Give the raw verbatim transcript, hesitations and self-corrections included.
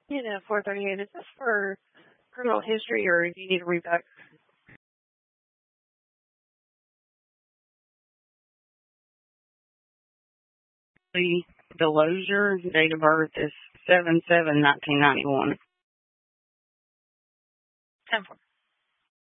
You know, four thirty-eight, is this for criminal history or do you need to read back? The Delosier, date of birth is seven seven nineteen ninety-one. ten four.